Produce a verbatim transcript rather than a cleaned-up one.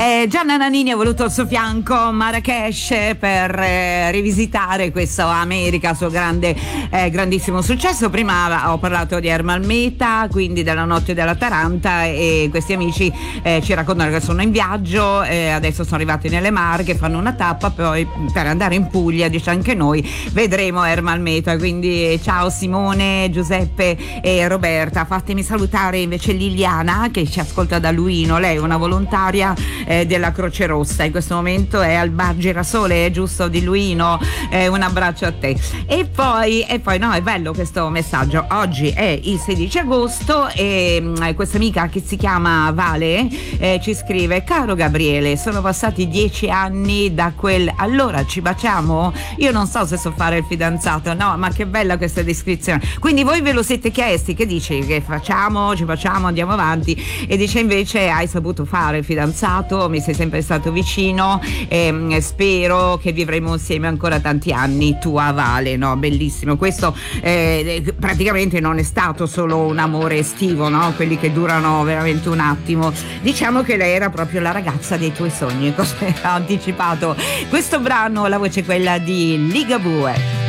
Eh, Gianna Nannini ha voluto al suo fianco Marrakesh per eh, rivisitare questa America, suo grande, eh, grandissimo successo. Prima ho parlato di Ermal Meta, quindi della notte della Taranta, e questi amici eh, ci raccontano che sono in viaggio, eh, adesso sono arrivati nelle Marche, fanno una tappa poi per andare in Puglia, dice anche noi vedremo Ermal Meta. Quindi ciao Simone, Giuseppe e Roberta. Fatemi salutare invece Liliana che ci ascolta da Luino, lei è una volontaria eh, della Croce Rossa, in questo momento è al Bar Girasole, è giusto, di Luino. Eh, un abbraccio a te. E poi, e poi no, è bello questo messaggio. Oggi è il sedici agosto e mh, questa amica che si chiama Vale eh, ci scrive: caro Gabriele, sono passati dieci anni da quel allora ci baciamo. Io non so se so fare il fidanzato, no, ma che bella questa descrizione. Quindi voi ve lo siete chiesti, che dici? Che facciamo, ci facciamo, andiamo avanti? E dice invece hai saputo fare il fidanzato, mi sei sempre stato vicino, e spero che vivremo insieme ancora tanti anni. Tua Vale, no? Bellissimo. Questo eh, praticamente non è stato solo un amore estivo, no? Quelli che durano veramente un attimo. Diciamo che lei era proprio la ragazza dei tuoi sogni, come ha anticipato questo brano. La voce è quella di Ligabue.